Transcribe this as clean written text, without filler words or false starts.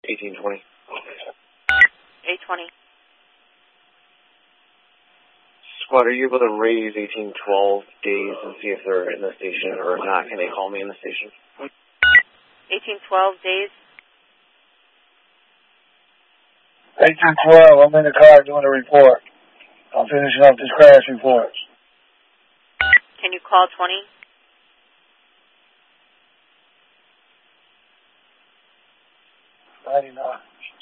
1820. 820. Squad, are you able to raise 1812 days and see if they're in the station, or if not, can they call me in the station? 1812 days. 1812, I'm in the car doing a report. I'm finishing up this crash report. Can you call 20? $99.